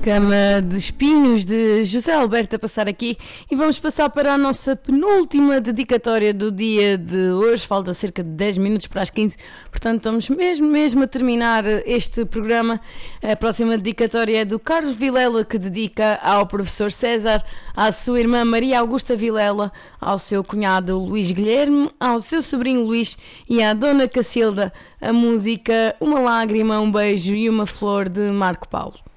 Cama de Espinhos, de José Alberto, a passar aqui, e vamos passar para a nossa penúltima dedicatória do dia de hoje. Falta cerca de 10 minutos para as 15, portanto estamos mesmo a terminar este programa. A próxima dedicatória é do Carlos Vilela, que dedica ao professor César, à sua irmã Maria Augusta Vilela, ao seu cunhado Luís Guilherme, ao seu sobrinho Luís e à dona Cacilda, a música Uma Lágrima, um Beijo e uma Flor, de Marco Paulo.